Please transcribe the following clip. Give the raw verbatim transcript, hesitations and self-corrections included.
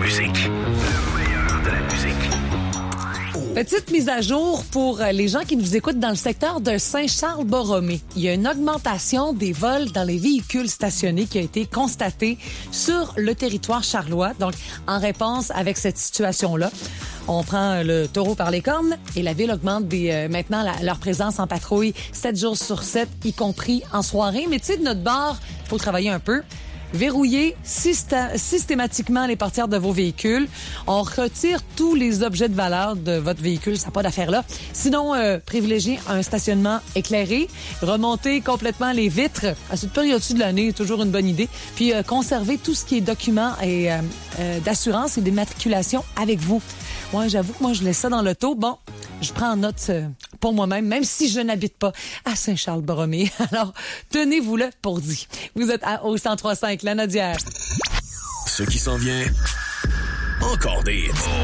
musique. Le meilleur de la musique. Petite mise à jour pour les gens qui nous écoutent dans le secteur de Saint-Charles-Borromée. Il y a une augmentation des vols dans les véhicules stationnés qui a été constatée sur le territoire charlois. Donc, en réponse avec cette situation-là, on prend le taureau par les cornes et la ville augmente des, euh, maintenant la, leur présence en patrouille sept jours sur sept, y compris en soirée. Mais tu sais, de notre bord, il faut travailler un peu. Verrouillez systa- systématiquement les portières de vos véhicules. On retire tous les objets de valeur de votre véhicule, ça n'a pas d'affaire là. Sinon, euh, privilégiez un stationnement éclairé. Remontez complètement les vitres. À cette période-ci de l'année, toujours une bonne idée. Puis, euh, conservez tout ce qui est documents et euh, euh, d'assurance et d'immatriculation avec vous. Moi, j'avoue que moi, je laisse ça dans l'auto. Bon, je prends en note euh, pour moi-même, même si je n'habite pas à Saint-Charles-Borromée. Alors, tenez-vous-le pour dit. Vous êtes à, au cent trois virgule cinq, La Nodière. Ce qui s'en vient, encore des hits.